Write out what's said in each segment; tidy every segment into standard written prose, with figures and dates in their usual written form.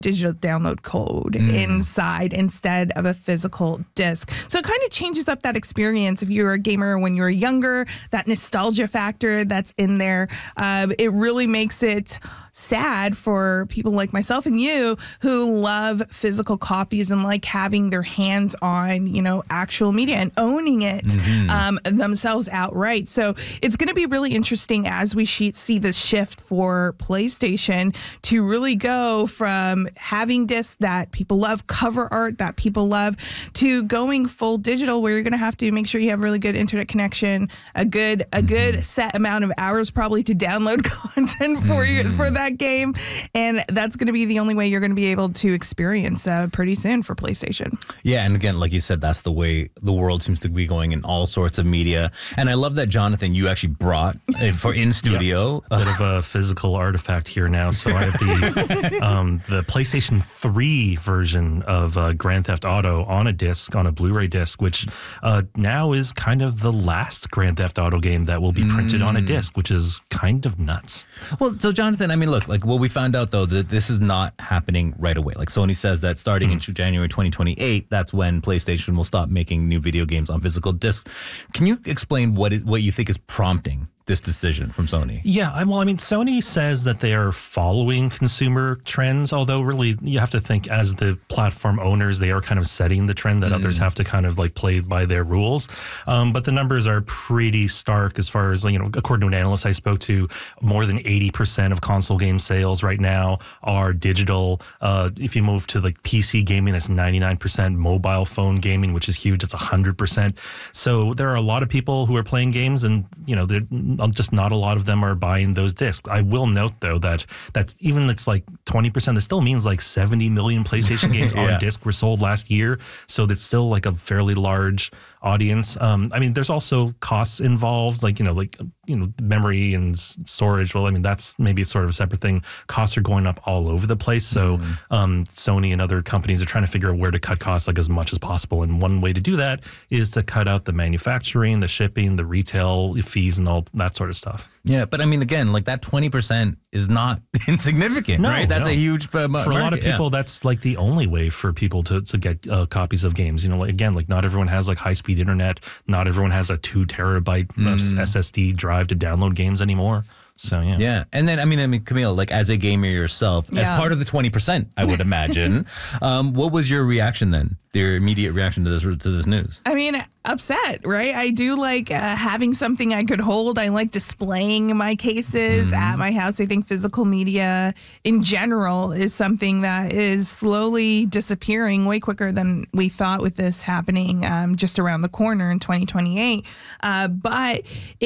digital download code inside instead of a physical disc. So it kind of changes up that experience. If you were a gamer when you were younger, that nostalgia factor that's in there, it really makes it sad for people like myself and you who love physical copies and like having their hands on, actual media and owning it themselves outright. So it's going to be really interesting as we see this shift for PlayStation to really go from having discs that people love, cover art that people love, to going full digital, where you're going to have to make sure you have really good internet connection, a good set amount of hours probably to download content for that game, and that's going to be the only way you're going to be able to experience pretty soon for PlayStation. Yeah, and again, like you said, that's the way the world seems to be going in all sorts of media. And I love that, Jonathan, you actually brought it for in studio. Yep. A bit of a physical artifact here now. So I have the PlayStation 3 version of Grand Theft Auto on a Blu-ray disc, which now is kind of the last Grand Theft Auto game that will be printed on a disc, which is kind of nuts. Well, so Jonathan, I mean, look, like what we found out though, that this is not happening right away. Like Sony says that starting in January 2028, that's when PlayStation will stop making new video games on physical discs. Can you explain what you think is prompting this decision from Sony? Yeah, Sony says that they are following consumer trends, although really you have to think as the platform owners, they are kind of setting the trend that others have to kind of like play by their rules. But the numbers are pretty stark as far as, according to an analyst I spoke to, more than 80% of console game sales right now are digital. If you move to like PC gaming, it's 99%, mobile phone gaming, which is huge, it's 100%. So there are a lot of people who are playing games and, just not a lot of them are buying those discs. I will note, though, that's even it's like 20%, that still means like 70 million PlayStation games on disc were sold last year. So that's still like a fairly large audience. There's also costs involved, like memory and storage. Well, that's maybe sort of a separate thing. Costs are going up all over the place. So Sony and other companies are trying to figure out where to cut costs like as much as possible. And one way to do that is to cut out the manufacturing, the shipping, the retail fees, and all that sort of stuff. Yeah, but again, like that 20% is not insignificant, right? That's a huge for a lot of people. That's like the only way for people to get copies of games. Like not everyone has like high speed internet. Not everyone has a 2 terabyte SSD drive to download games anymore. So, yeah. Yeah. And then, Camille, like as a gamer yourself, as part of the 20%, I would imagine, what was your reaction then? Your immediate reaction to this news? Upset, right? I do like having something I could hold. I like displaying my cases at my house. I think physical media in general is something that is slowly disappearing way quicker than we thought, with this happening just around the corner in 2028. But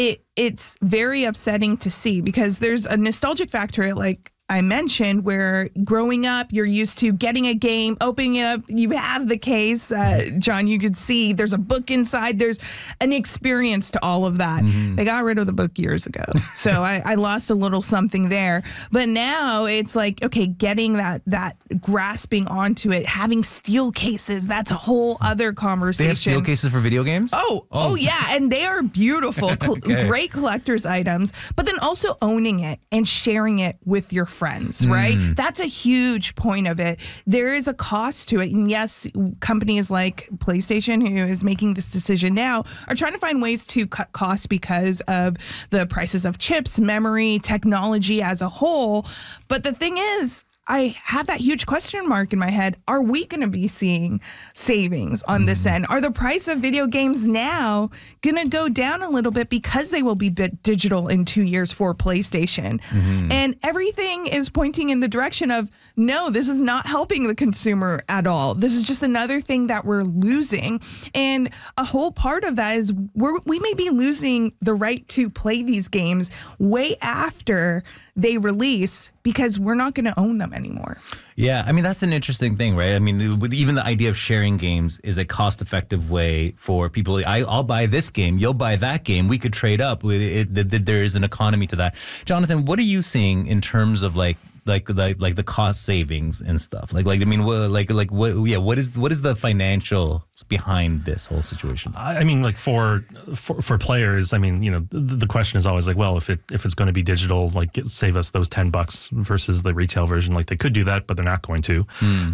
it's very upsetting to see, because there's a nostalgic factor, like I mentioned, where growing up, you're used to getting a game, opening it up, you have the case. John, you could see there's a book inside. There's an experience to all of that. They got rid of the book years ago. So I lost a little something there. But now it's like, okay, getting that grasping onto it, having steel cases, that's a whole other conversation. They have steel cases for video games? Oh yeah. And they are beautiful, great collector's items, but then also owning it and sharing it with your friends, right? That's a huge point of it. There is a cost to it. And yes, companies like PlayStation, who is making this decision now, are trying to find ways to cut costs because of the prices of chips, memory, technology as a whole. But the thing is, I have that huge question mark in my head. Are we going to be seeing savings on this end? Are the price of video games now going to go down a little bit because they will be digital in 2 years for PlayStation? And everything is pointing in the direction of, no, this is not helping the consumer at all. This is just another thing that we're losing. And a whole part of that is we may be losing the right to play these games way after they release, because we're not going to own them anymore. Yeah, that's an interesting thing, right? Even the idea of sharing games is a cost-effective way for people. I'll buy this game, you'll buy that game. We could trade up. There is an economy to that. Jonathan, what are you seeing in terms of like like the cost savings and stuff? What is the financial behind this whole situation? I mean, like for players, I mean, the question is always like, well, if it's going to be digital, like save us those $10 versus the retail version. Like they could do that, but they're not going to.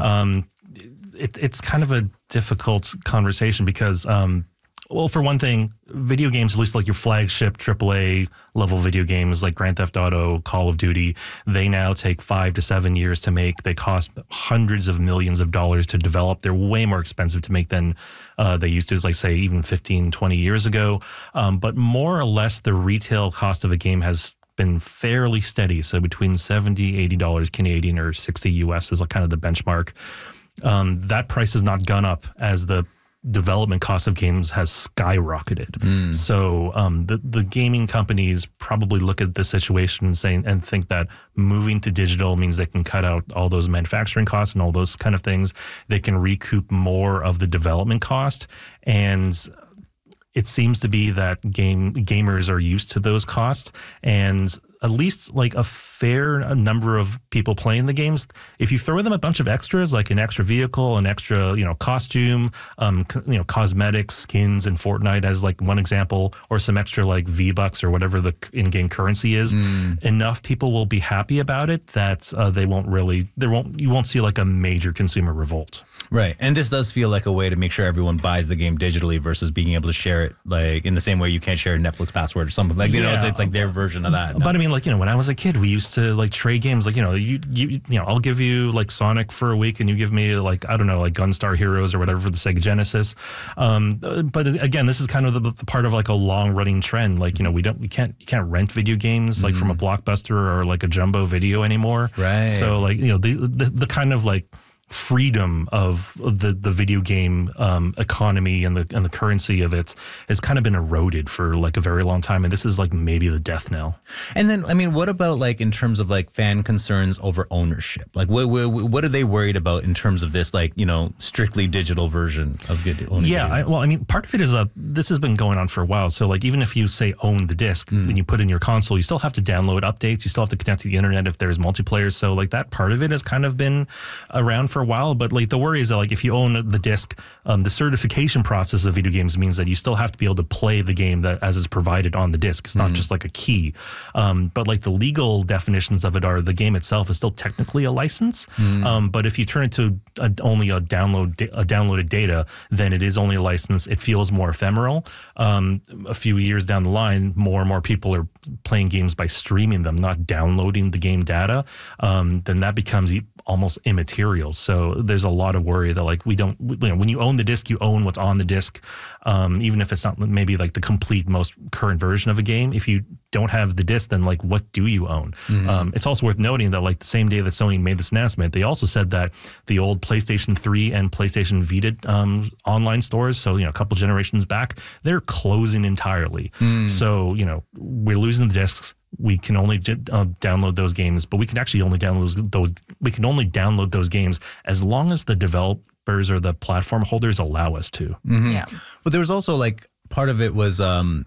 It's kind of a difficult conversation because, well, for one thing, video games, at least like your flagship AAA level video games like Grand Theft Auto, Call of Duty, they now take 5 to 7 years to make. They cost hundreds of millions of dollars to develop. They're way more expensive to make than they used to, like say even 15, 20 years ago. But more or less the retail cost of a game has been fairly steady. So between $70, $80 Canadian or 60 US is kind of the benchmark. That price has not gone up as the development cost of games has skyrocketed. So the gaming companies probably look at this situation and think that moving to digital means they can cut out all those manufacturing costs and all those kind of things. They can recoup more of the development cost. And it seems to be that gamers are used to those costs, and at least like a fair number of people playing the games, if you throw them a bunch of extras, like an extra vehicle, an extra, costume, cosmetics, skins in Fortnite as like one example, or some extra like V-Bucks or whatever the in-game currency is, enough people will be happy about it that you won't see like a major consumer revolt. Right. And this does feel like a way to make sure everyone buys the game digitally versus being able to share it like in the same way you can't share a Netflix password or something. Like, it's like their version of that. But I mean, like, when I was a kid, we used to like trade games. Like, I'll give you like Sonic for a week and you give me like, I don't know, like Gunstar Heroes or whatever for the Sega Genesis. But again, this is kind of the part of like a long running trend. Like, you can't rent video games like from a Blockbuster or like a Jumbo Video anymore. Right. So like, the kind of like freedom of the video game economy and the currency of it has kind of been eroded for like a very long time, and this is like maybe the death knell. And then, I mean, what about like in terms of like fan concerns over ownership? Like, what are they worried about in terms of this, like, strictly digital version of good owning? Yeah, well, I mean, part of it is this has been going on for a while. So like, even if you say own the disc and you put in your console, you still have to download updates. You still have to connect to the internet if there's multiplayer. So like that part of it has kind of been around for a while. But like the worry is that like if you own the disc, the certification process of video games means that you still have to be able to play the game that as is provided on the disc. It's not just like a key. But like the legal definitions of it are the game itself is still technically a license. But if you turn it to only a downloaded data, then it is only a license. It feels more ephemeral. A few years down the line, more and more people are playing games by streaming them, not downloading the game data. Then that becomes almost immaterial. So there's a lot of worry that like we don't, when you own the disc, you own what's on the disc, even if it's not maybe like the complete most current version of a game. If you don't have the disc, then like what do you own? It's also worth noting that like the same day that Sony made this announcement, they also said that the old PlayStation 3 and PlayStation Vita online stores, so a couple generations back, they're closing entirely. So we're losing the discs. We can only download those games, but we can actually only download those games as long as the developers or the platform holders allow us to. Yeah. But there was also like part of it was when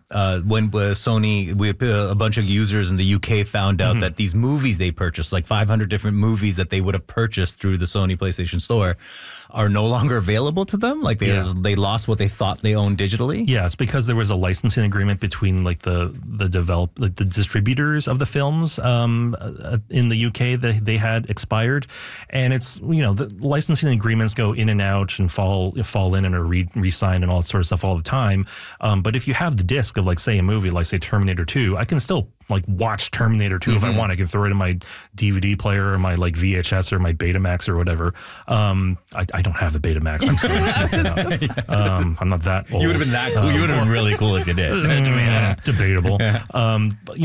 Sony, a bunch of users in the UK found out that these movies they purchased, like 500 different movies that they would have purchased through the Sony PlayStation Store, are no longer available to them. Like they lost what they thought they owned digitally. Yeah, it's because there was a licensing agreement between like the distributors of the films in the UK that they had expired, and it's the licensing agreements go in and out and fall in and are re-signed and all that sort of stuff all the time. But if you have the disc of like say a movie like say Terminator 2, I can still like watch Terminator 2 if I want. I can throw it in my DVD player or my like VHS or my Betamax or whatever. I don't have the Betamax. I'm sorry. I'm not that old. You would have been that cool. You would have been really cool if you did. Debatable. But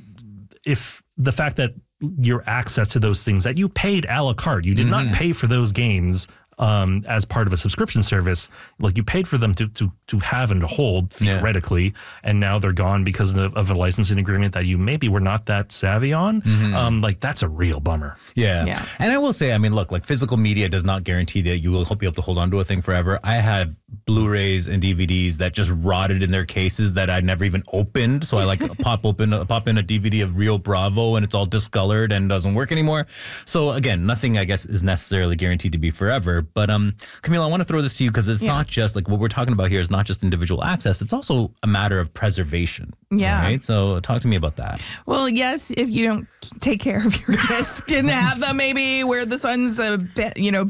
if the fact that your access to those things that you paid a la carte, you did not pay for those games as part of a subscription service, like you paid for them to have and to hold theoretically, and now they're gone because of a licensing agreement that you maybe were not that savvy on. Like that's a real bummer. Yeah. And I will say, I mean, look, like physical media does not guarantee that you will be able to hold on to a thing forever. I have Blu-rays and DVDs that just rotted in their cases that I never even opened. So I like pop in a DVD of Rio Bravo and it's all discolored and doesn't work anymore. So again, nothing I guess is necessarily guaranteed to be forever. But Camila, I want to throw this to you because it's not just like what we're talking about here is not just individual access. It's also a matter of preservation. Yeah. Right. So talk to me about that. Well, yes, if you don't take care of your disc and have them maybe where the sun's